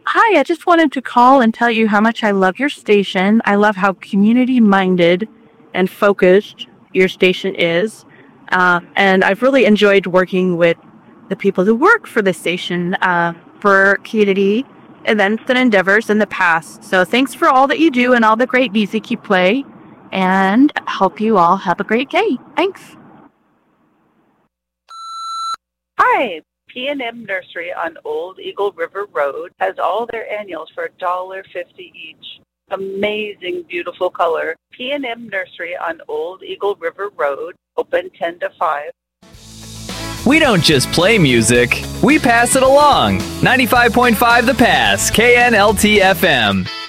Hi, I just wanted to call and tell you how much I love your station. I love how community-minded and focused your station is. And I've really enjoyed working with the people who work for the station for community events and endeavors in the past. So thanks for all that you do and all the great music you play. And hope you all have a great day. Thanks. Hi, P&M Nursery on Old Eagle River Road has all their annuals for $1.50 each. Amazing, beautiful color. P&M Nursery on Old Eagle River Road, open 10 to 5. We don't just play music, we pass it along. 95.5 The Pass, KNLT FM.